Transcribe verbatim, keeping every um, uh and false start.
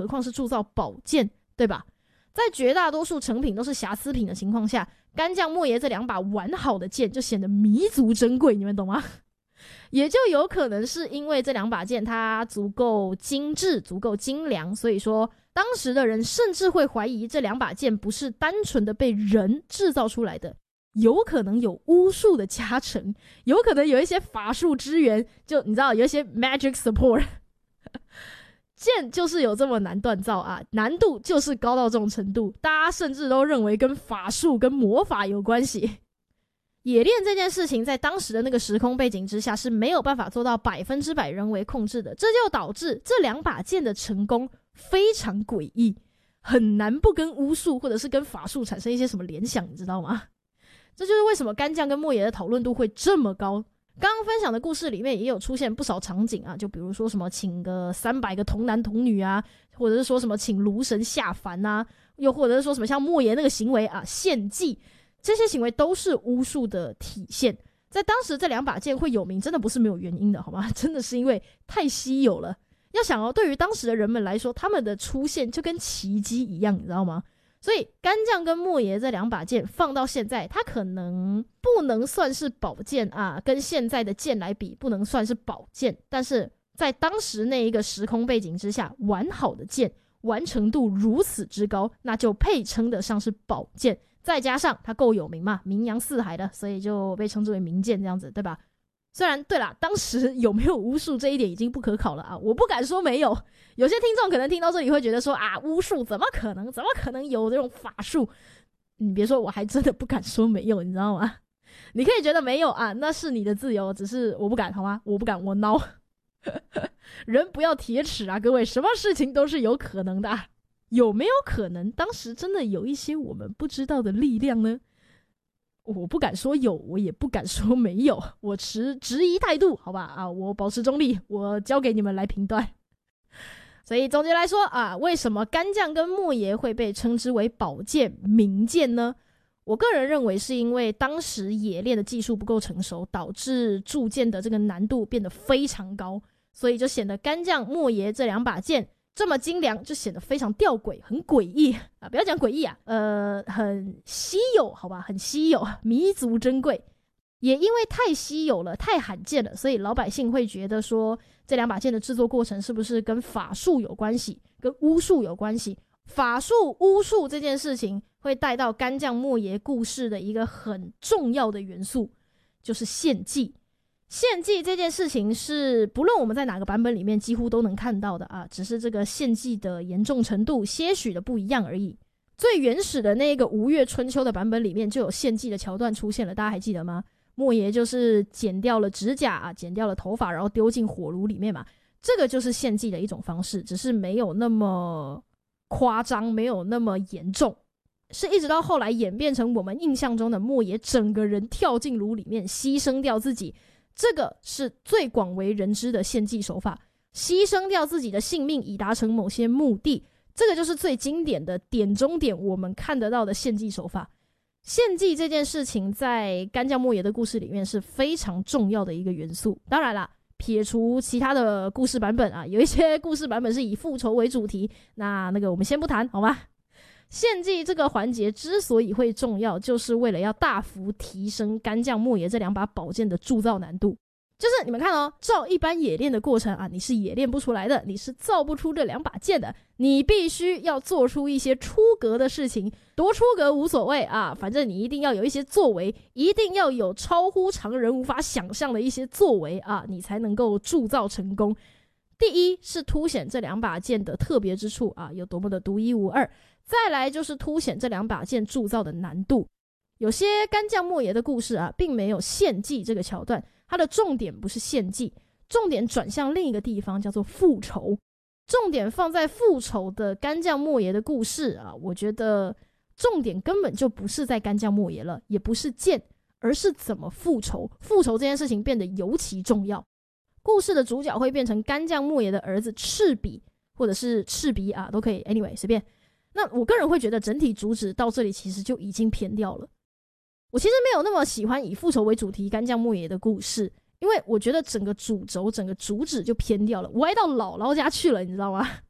况是铸造宝剑，对吧？在绝大多数成品都是瑕疵品的情况下，干将莫邪这两把完好的剑就显得弥足珍贵，你们懂吗？也就有可能是因为这两把剑它足够精致足够精良，所以说当时的人甚至会怀疑这两把剑不是单纯的被人制造出来的，有可能有巫术的加成，有可能有一些法术支援，就你知道有一些 magic support 剑就是有这么难锻造啊，难度就是高到这种程度，大家甚至都认为跟法术跟魔法有关系。冶炼这件事情在当时的那个时空背景之下是没有办法做到百分之百人为控制的，这就导致这两把剑的成功非常诡异，很难不跟巫术或者是跟法术产生一些什么联想，你知道吗？这就是为什么干将跟莫邪的讨论度会这么高。刚刚分享的故事里面也有出现不少场景啊，就比如说什么请个三百个童男童女啊，或者是说什么请炉神下凡啊，又或者是说什么像莫邪那个行为啊献祭，这些行为都是巫术的体现。在当时这两把剑会有名真的不是没有原因的好吗？真的是因为太稀有了。要想哦，对于当时的人们来说，他们的出现就跟奇迹一样，你知道吗？所以干将跟莫邪这两把剑放到现在，它可能不能算是宝剑啊，跟现在的剑来比不能算是宝剑，但是在当时那一个时空背景之下，完好的剑完成度如此之高，那就配称得上是宝剑，再加上它够有名嘛，名扬四海的，所以就被称之为名剑这样子，对吧？虽然对啦，当时有没有巫术这一点已经不可考了啊，我不敢说没有。有些听众可能听到这里会觉得说啊，巫术怎么可能怎么可能有这种法术，你别说，我还真的不敢说没有，你知道吗？你可以觉得没有啊，那是你的自由，只是我不敢好吗？我不敢，我孬人不要铁齿啊，各位，什么事情都是有可能的啊。有没有可能当时真的有一些我们不知道的力量呢？我不敢说有，我也不敢说没有，我持质疑态度，好吧啊，我保持中立，我交给你们来评断。所以总结来说啊，为什么干将跟莫邪会被称之为宝剑名剑呢？我个人认为是因为当时冶炼的技术不够成熟，导致铸剑的这个难度变得非常高，所以就显得干将莫邪这两把剑这么精良，就显得非常吊诡，很诡异啊！不要讲诡异啊，呃，很稀有，好吧，很稀有，弥足珍贵。也因为太稀有了，太罕见了，所以老百姓会觉得说，这两把剑的制作过程是不是跟法术有关系，跟巫术有关系？法术、巫术这件事情会带到干将莫邪故事的一个很重要的元素，就是献祭。献祭这件事情是不论我们在哪个版本里面几乎都能看到的啊，只是这个献祭的严重程度些许的不一样而已。最原始的那个吴越春秋的版本里面就有献祭的桥段出现了，大家还记得吗？莫邪就是剪掉了指甲啊，剪掉了头发，然后丢进火炉里面嘛，这个就是献祭的一种方式，只是没有那么夸张，没有那么严重，是一直到后来演变成我们印象中的莫邪整个人跳进炉里面牺牲掉自己，这个是最广为人知的献祭手法，牺牲掉自己的性命以达成某些目的，这个就是最经典的点中点我们看得到的献祭手法。献祭这件事情在干将莫邪的故事里面是非常重要的一个元素。当然啦，撇除其他的故事版本啊，有一些故事版本是以复仇为主题，那那个我们先不谈好吗？献祭这个环节之所以会重要，就是为了要大幅提升干将莫邪这两把宝剑的铸造难度。就是你们看哦，照一般冶炼的过程啊，你是冶炼不出来的，你是造不出这两把剑的，你必须要做出一些出格的事情，多出格无所谓啊，反正你一定要有一些作为，一定要有超乎常人无法想象的一些作为啊，你才能够铸造成功。第一是凸显这两把剑的特别之处啊，有多么的独一无二，再来就是凸显这两把剑铸造的难度。有些干将莫邪的故事啊，并没有献祭这个桥段，它的重点不是献祭，重点转向另一个地方，叫做复仇。重点放在复仇的干将莫邪的故事啊，我觉得重点根本就不是在干将莫邪了，也不是剑，而是怎么复仇。复仇这件事情变得尤其重要。故事的主角会变成干将莫邪的儿子赤鼻，或者是赤鼻啊，都可以 anyway 随便。那我个人会觉得整体主旨到这里其实就已经偏掉了。我其实没有那么喜欢以复仇为主题干将莫邪的故事，因为我觉得整个主轴整个主旨就偏掉了，歪到姥姥家去了，你知道吗？